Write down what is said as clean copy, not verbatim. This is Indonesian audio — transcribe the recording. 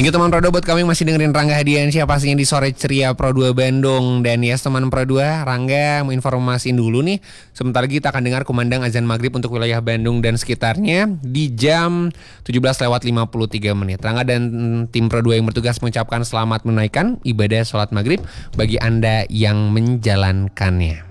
Thank you teman Pro 2 buat kami masih dengerin Rangga Hadiansyah pastinya di Sore Ceria Pro 2 Bandung. Dan yes teman Pro 2, Rangga mau informasiin dulu nih. Sebentar lagi kita akan dengar kumandang azan maghrib untuk wilayah Bandung dan sekitarnya di jam 17:53. Rangga dan tim Pro 2 yang bertugas mengucapkan selamat menunaikan ibadah sholat maghrib bagi Anda yang menjalankannya.